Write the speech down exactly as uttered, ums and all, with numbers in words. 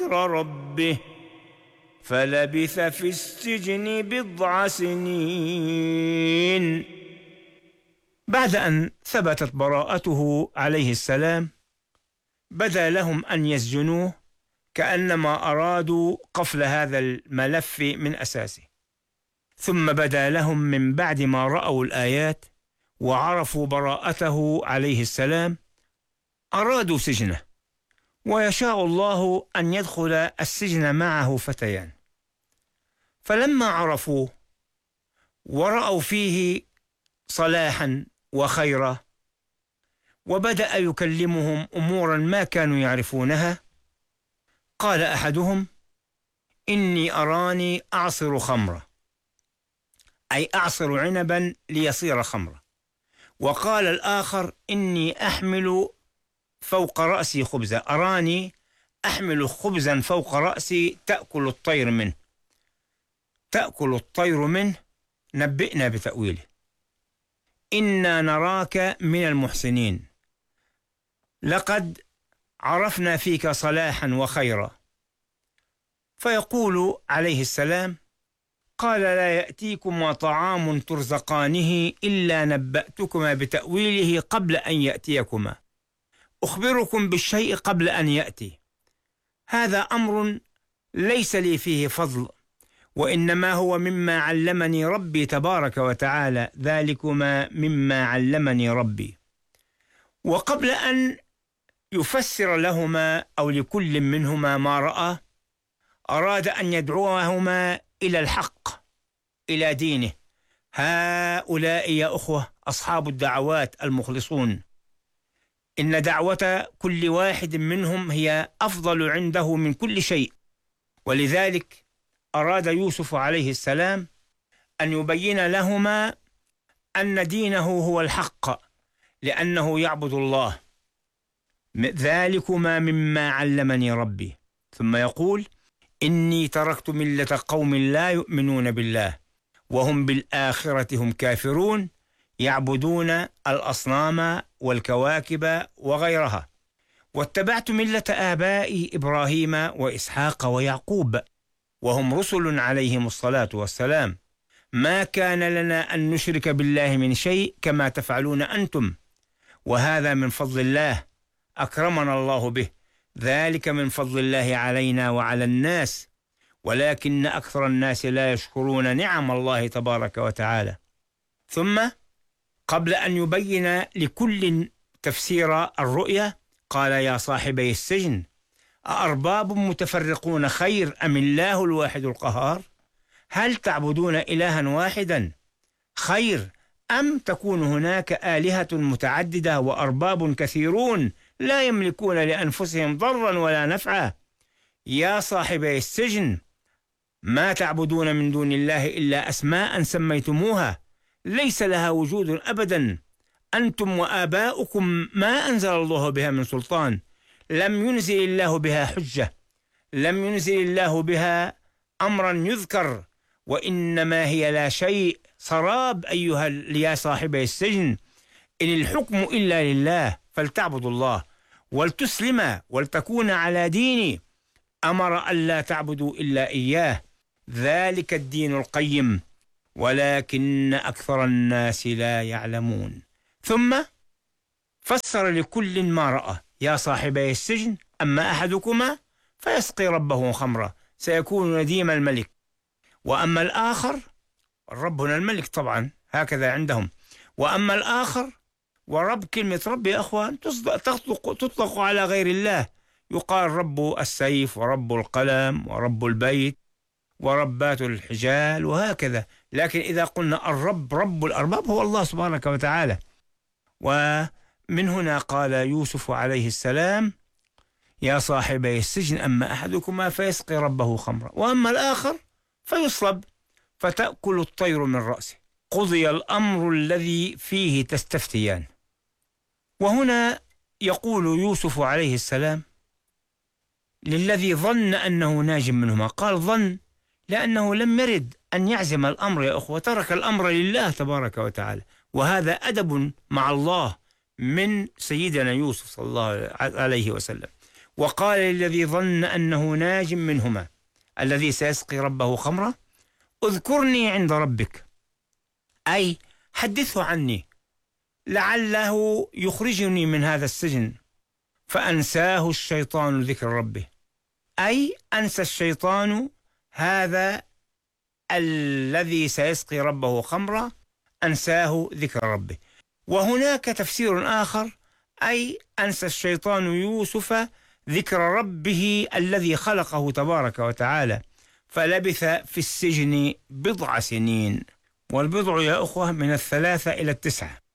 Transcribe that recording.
ربه فلبث في السجن بضع سنين. بعد أن ثبتت براءته عليه السلام بدا لهم أن يسجنوه، كأنما أرادوا قفل هذا الملف من أساسه. ثم بدا لهم من بعد ما رأوا الآيات وعرفوا براءته عليه السلام أرادوا سجنه، ويشاء الله أن يدخل السجن معه فتيان. فلما عرفوه ورأوا فيه صلاحا وخيرا وبدأ يكلمهم أمورا ما كانوا يعرفونها، قال أحدهم: إني أراني أعصر خمرة، أي أعصر عنبا ليصير خمرة. وقال الآخر: إني أحمل فوق رأسي خبزا، أراني أحمل خبزا فوق رأسي تأكل الطير منه. تأكل الطير منه، نبئنا بتأويله. إنا نراك من المحسنين، لقد عرفنا فيك صلاحا وخيرا. فيقول عليه السلام: قال لا يأتيكما طعام ترزقانه إلا نبأتكما بتأويله قبل أن يأتيكما، أخبركم بالشيء قبل أن يأتي. هذا أمر ليس لي فيه فضل، وإنما هو مما علمني ربي تبارك وتعالى، ذلكما مما علمني ربي. وقبل أن يفسر لهما أو لكل منهما ما رأى، أراد أن يدعوهما إلى الحق، إلى دينه. هؤلاء يا أخوة أصحاب الدعوات المخلصون، إن دعوة كل واحد منهم هي أفضل عنده من كل شيء. ولذلك أراد يوسف عليه السلام أن يبين لهما أن دينه هو الحق، لأنه يعبد الله. ذلكما مما علمني ربي. ثم يقول: إني تركت ملة قوم لا يؤمنون بالله وهم بالآخرة هم كافرون، يعبدون الأصنام والكواكب وغيرها، واتبعت ملة آبائي إبراهيم وإسحاق ويعقوب وهم رسل عليهم الصلاة والسلام، ما كان لنا أن نشرك بالله من شيء كما تفعلون أنتم، وهذا من فضل الله أكرمنا الله به، ذلك من فضل الله علينا وعلى الناس، ولكن أكثر الناس لا يشكرون نعم الله تبارك وتعالى. ثم قبل أن يبين لكل تفسير الرؤيا قال: يا صاحبي السجن أأرباب متفرقون خير أم الله الواحد القهار؟ هل تعبدون إلها واحدا خير أم تكون هناك آلهة متعددة وأرباب كثيرون لا يملكون لأنفسهم ضرا ولا نفعا؟ يا صاحبي السجن ما تعبدون من دون الله إلا أسماء سميتموها ليس لها وجود أبدا، أنتم وآباؤكم ما أنزل الله بها من سلطان، لم ينزل الله بها حجة، لم ينزل الله بها أمرا يذكر، وإنما هي لا شيء، سراب أيها يا صاحبي السجن. إن الحكم إلا لله فلتعبدوا الله ولتسلم ولتكون على ديني، أمر ألا تعبدوا إلا إياه، ذلك الدين القيم ولكن أكثر الناس لا يعلمون. ثم فسر لكل ما رأى: يا صاحبي السجن أما أحدكما فيسقي ربه خمرا سيكون نديم الملك، وأما الآخر، ربنا الملك طبعا هكذا عندهم، وأما الآخر، ورب كلمة رب يا أخوان تطلق, تطلق على غير الله، يقال رب السيف ورب القلم ورب البيت وربات الحجال وهكذا، لكن إذا قلنا الرب رب الأرباب هو الله سبحانه وتعالى. ومن هنا قال يوسف عليه السلام: يا صاحبي السجن أما أحدكما فيسقي ربه خمرا وأما الآخر فيصلب فتأكل الطير من رأسه، قضي الأمر الذي فيه تستفتيان. وهنا يقول يوسف عليه السلام للذي ظن أنه ناج منهما، قال ظن لأنه لم يرد أن يعزم الأمر يا أخوة، ترك الأمر لله تبارك وتعالى، وهذا أدب مع الله من سيدنا يوسف صلى الله عليه وسلم. وقال للذي ظن أنه ناج منهما الذي سيسقي ربه خمرة اذكرني عند ربك، أي حدثه عني لعله يخرجني من هذا السجن. فأنساه الشيطان ذكر ربه، أي أنسى الشيطان هذا الذي سيسقي ربه خمرة، أنساه ذكر ربه. وهناك تفسير آخر، أي أنسى الشيطان يوسف ذكر ربه الذي خلقه تبارك وتعالى فلبث في السجن بضع سنين. والبضع يا أخوة من الثلاثة إلى التسعة.